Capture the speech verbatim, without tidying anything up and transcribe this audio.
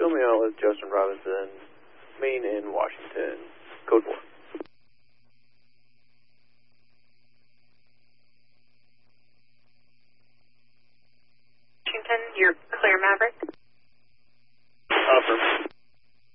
Romeo is Justin Robinson, Maine in Washington, code four. Washington, you're clear, Maverick. Affirmative.